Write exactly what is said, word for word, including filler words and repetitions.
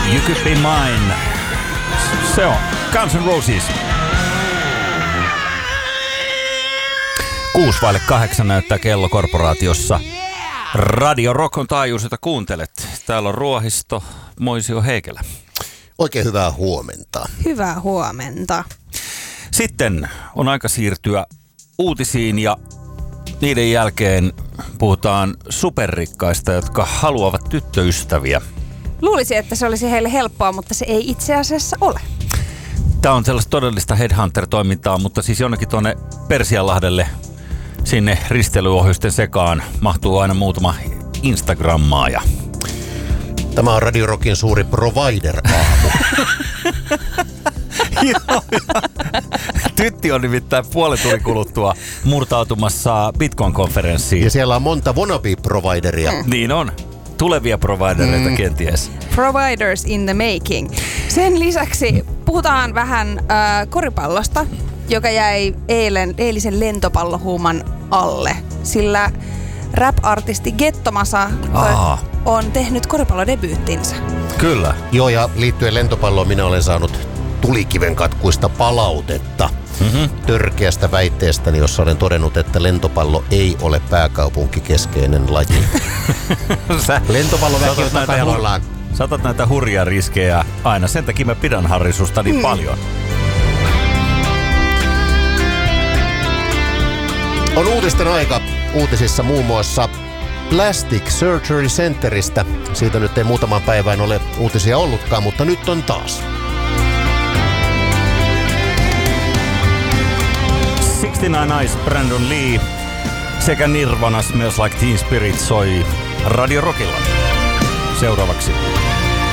You Could Be Mine. Se on Guns N' Roses. Kuusi vaille kahdeksan näyttää kello korporaatiossa. Radio Rock on taajuus, jota kuuntelet. Täällä on Ruohisto, Moisio Heikelä. Oikein hyvää huomenta. Hyvää huomenta. Sitten on aika siirtyä uutisiin ja niiden jälkeen puhutaan superrikkaista, jotka haluavat tyttöystäviä. Luulisin, että se olisi heille helppoa, mutta se ei itse asiassa ole. Tämä on sellaista todellista headhunter-toimintaa, mutta siis jonnekin tuonne Persianlahdelle sinne risteilyohjusten sekaan mahtuu aina muutama Instagrammaaja. Tämä on Radio Rockin suuri provider-aamu. Joo, tytti on nimittäin puolen tunnin kuluttua murtautumassa Bitcoin-konferenssiin. Ja siellä on monta wannabe-provideria. Mm. Niin on. Tulevia providereita mm. kenties. Providers in the making. Sen lisäksi puhutaan vähän äh, koripallosta, joka jäi eilen, eilisen lentopallohuuman alle. Sillä rap-artisti Gettomasa Aa. on tehnyt koripallodebyyttinsä. Kyllä. Joo, ja liittyen lentopalloon minä olen saanut tulikiven katkuista palautetta mm-hmm. törkeästä väitteestäni, jossa olen todennut, että lentopallo ei ole pääkaupunkikeskeinen laji. Lentopalloväki on takajalollaan. Saatat näitä hurjia riskejä aina, sen takia mä pidän Harrisusta niin mm. paljon. On uutisten aika. Uutisissa muun muassa Plastic Surgery Centeristä. Siitä nyt ei muutaman päivään ole uutisia ollutkaan, mutta nyt on taas. kuusikymmentäyhdeksän Eyes, Brandon Lee sekä Nirvana Smells Like Teen Spirit soi Radio Rockilla. Seuraavaksi.